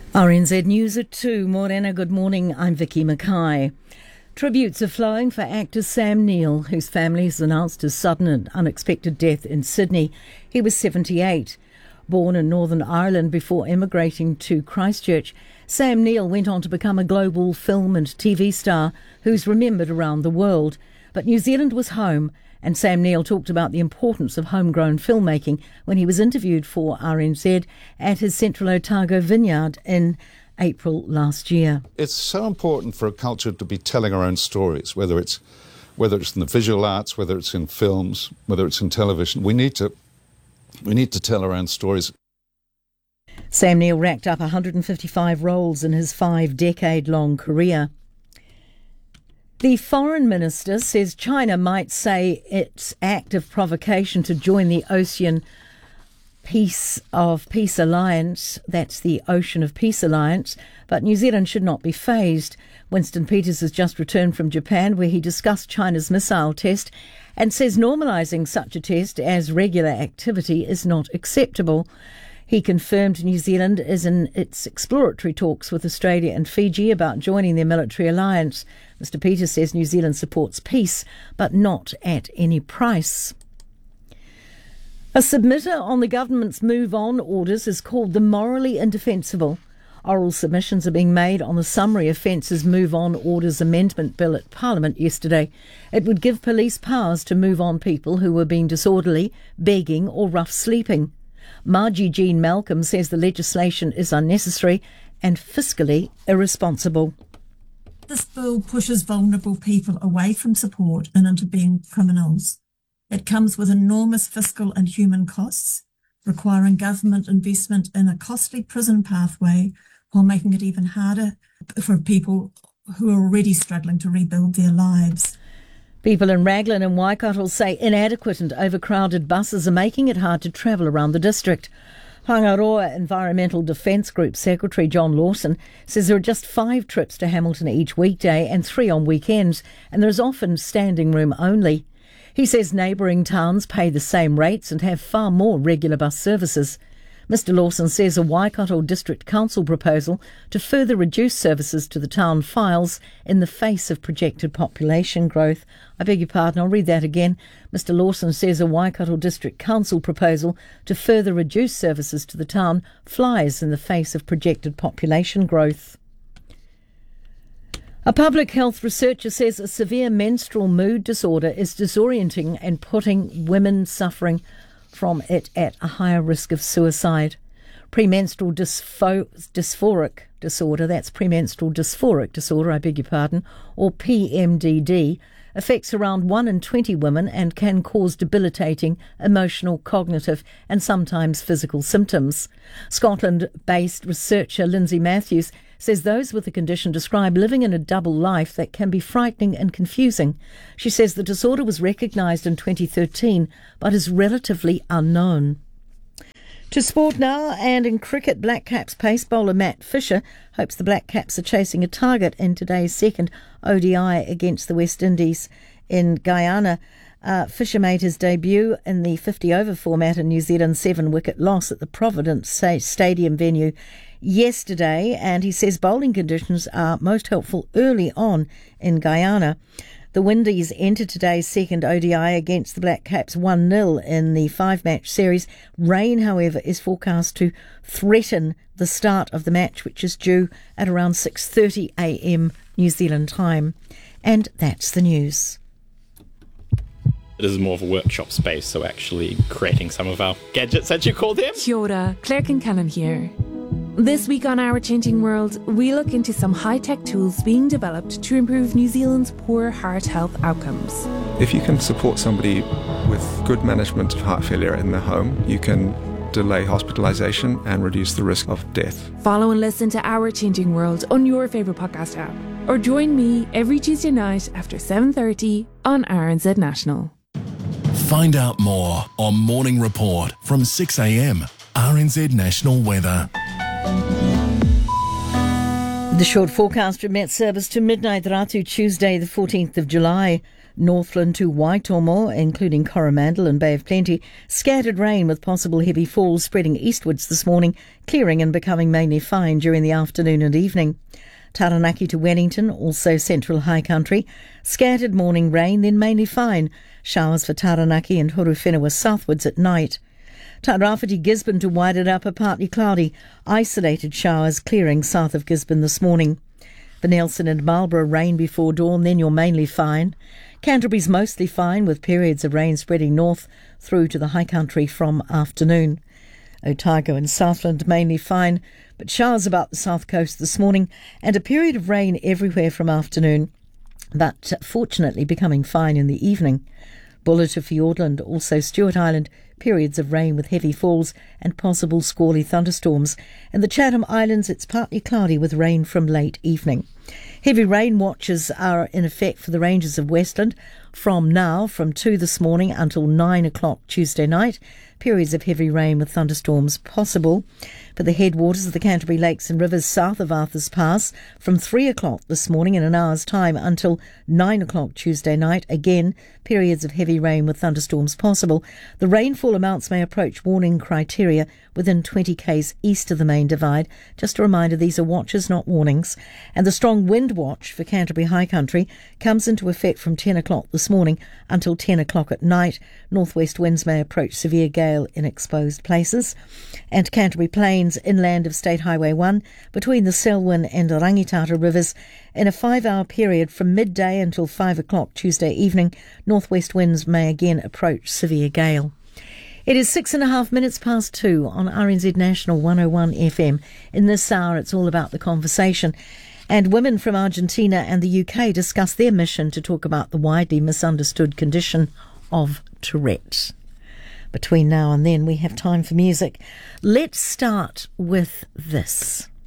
RNZ News at 2. Morena, good morning. I'm Vicky Mackay. Tributes are flowing for actor Sam Neill, whose family has announced his sudden and unexpected death in Sydney. He was 78. Born in Northern Ireland before emigrating to Christchurch, Sam Neill went on to become a global film and TV star who's remembered around the world. But New Zealand was home, and Sam Neill talked about the importance of homegrown filmmaking when he was interviewed for RNZ at his Central Otago vineyard in April last year. It's so important for a culture to be telling our own stories, whether it's in the visual arts, whether it's in films, whether it's in television. We need to tell our own stories. Sam Neill racked up 155 roles in his 5-decade-long career. The Foreign Minister says China might say its act of provocation to join the Ocean Peace Alliance, that's the Ocean of Peace Alliance, but New Zealand should not be fazed. Winston Peters has just returned from Japan, where he discussed China's missile test and says normalising such a test as regular activity is not acceptable. He confirmed New Zealand is in its exploratory talks with Australia and Fiji about joining their military alliance. Mr. Peters says New Zealand supports peace, but not at any price. A submitter on the government's Move On orders is called the Morally Indefensible. Oral submissions are being made on the Summary Offences Move On Orders Amendment Bill at Parliament yesterday. It would give police powers to move on people who were being disorderly, begging or rough sleeping. Margie Jean Malcolm says the legislation is unnecessary and fiscally irresponsible. This bill pushes vulnerable people away from support and into being criminals. It comes with enormous fiscal and human costs, requiring government investment in a costly prison pathway while making it even harder for people who are already struggling to rebuild their lives. People in Raglan and Waikato say inadequate and overcrowded buses are making it hard to travel around the district. Whangaroa Environmental Defence Group Secretary John Lawson says there are just 5 trips to Hamilton each weekday and 3 on weekends, and there is often standing room only. He says neighbouring towns pay the same rates and have far more regular bus services. Mr Lawson says a Waikato District Council proposal to further reduce services to the town files in the face of projected population growth. I beg your pardon, I'll read that again. Mr Lawson says a Waikato District Council proposal to further reduce services to the town flies in the face of projected population growth. A public health researcher says a severe menstrual mood disorder is disorienting and putting women suffering from it at a higher risk of suicide. Premenstrual dysphoric disorder, that's premenstrual dysphoric disorder, I beg your pardon, or PMDD, affects around 1 in 20 women and can cause debilitating emotional, cognitive and sometimes physical symptoms. Scotland-based researcher Lindsay Matthews says those with the condition describe living in a double life that can be frightening and confusing. She says the disorder was recognised in 2013 but is relatively unknown. To sport now, and in cricket, Black Caps pace bowler Matt Fisher hopes the Black Caps are chasing a target in today's second ODI against the West Indies in Guyana. Fisher made his debut in the 50-over format in New Zealand's 7-wicket loss at the Providence Stadium venue yesterday, and he says bowling conditions are most helpful early on in Guyana. The Windies entered today's second ODI against the Black Caps 1-0 in the 5-match series. Rain, however, is forecast to threaten the start of the match, which is due at around 6:30am New Zealand time. And that's the news. It is more of a workshop space, so actually creating some of our gadgets, as you call them. Kia ora, Claire Kincannon here. This week on Our Changing World, we look into some high-tech tools being developed to improve New Zealand's poor heart health outcomes. If you can support somebody with good management of heart failure in the home, you can delay hospitalisation and reduce the risk of death. Follow and listen to Our Changing World on your favourite podcast app, or join me every Tuesday night after 7:30 on RNZ National. Find out more on Morning Report from 6am, RNZ National Weather. The short forecast from Met Service to midnight Ratu, Tuesday the 14th of July. Northland to Waitomo, including Coromandel and Bay of Plenty, scattered rain with possible heavy falls spreading eastwards this morning, clearing and becoming mainly fine during the afternoon and evening. Taranaki to Wellington, also central high country, scattered morning rain, then mainly fine. Showers for Taranaki and Horowhenua southwards at night. Tairāwhiti Gisborne to Wairarapa, partly cloudy, isolated showers clearing south of Gisborne this morning. For Nelson and Marlborough, rain before dawn, then you're mainly fine. Canterbury's mostly fine, with periods of rain spreading north through to the high country from afternoon. Otago and Southland mainly fine, but showers about the south coast this morning and a period of rain everywhere from afternoon, but fortunately becoming fine in the evening. Buller to Fiordland, also Stewart Island, periods of rain with heavy falls and possible squally thunderstorms. In the Chatham Islands, it's partly cloudy with rain from late evening. Heavy rain watches are in effect for the ranges of Westland from 2 this morning until 9 o'clock Tuesday night. Periods of heavy rain with thunderstorms possible. For the headwaters of the Canterbury Lakes and Rivers south of Arthur's Pass from 3 o'clock this morning in an hour's time until 9 o'clock Tuesday night. Again, periods of heavy rain with thunderstorms possible. The rainfall amounts may approach warning criteria within 20 k's east of the main divide. Just a reminder, these are watches, not warnings. And the strong wind watch for Canterbury High Country comes into effect from 10 o'clock this morning until 10 o'clock at night. Northwest winds may approach severe gale in exposed places. And Canterbury Plains, inland of State Highway 1, between the Selwyn and Rangitata rivers, in a 5-hour period from midday until 5 o'clock Tuesday evening, northwest winds may again approach severe gale. It is 6.5 minutes past 2 on RNZ National 101 FM. In this hour, it's all about the conversation. And women from Argentina and the UK discuss their mission to talk about the widely misunderstood condition of Tourette. Between now and then, we have time for music. Let's start with this.